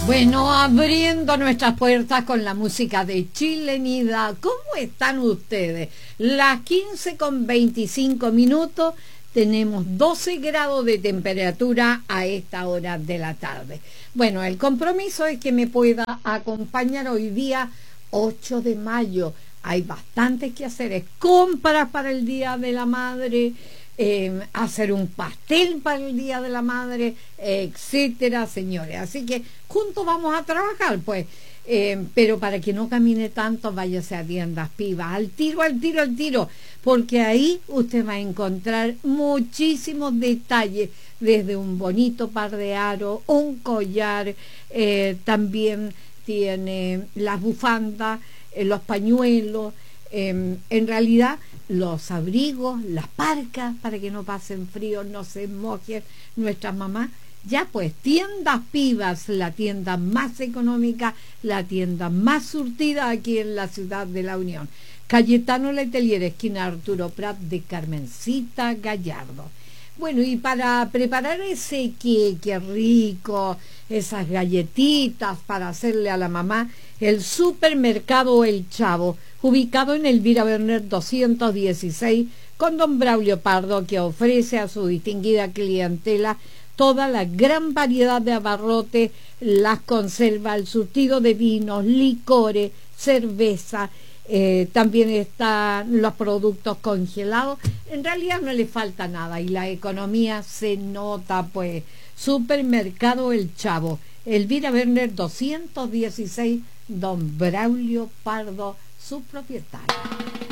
Bueno, abriendo nuestras puertas con la música de Chilenidad. ¿Cómo están ustedes? Las 15:25. Tenemos 12 grados de temperatura a esta hora de la tarde. Bueno, el compromiso es que me pueda acompañar hoy día 8 de mayo. Hay bastantes que hacer. Es compras para el Día de la Madre, hacer un pastel para el Día de la Madre, etcétera, señores. Así que juntos vamos a trabajar, pues. Pero para que no camine tanto, váyase a Tiendas Pivas, al tiro, porque ahí usted va a encontrar muchísimos detalles, desde un bonito par de aros, un collar, también tiene las bufandas, los pañuelos, en realidad los abrigos, las parcas, para que no pasen frío, no se mojen nuestras mamás. Ya pues, Tiendas Pivas, la tienda más económica, la tienda más surtida aquí en la ciudad de La Unión. Cayetano Letelier, esquina Arturo Prat de Carmencita Gallardo. Bueno, y para preparar ese queque rico, esas galletitas para hacerle a la mamá, el supermercado El Chavo, ubicado en Elvira Berner 216, con don Braulio Pardo, que ofrece a su distinguida clientela toda la gran variedad de abarrotes, las conservas, el surtido de vinos, licores, cerveza, también están los productos congelados. En realidad no le falta nada y la economía se nota, pues. Supermercado El Chavo, Elvira Berner 216, don Braulio Pardo, su propietario.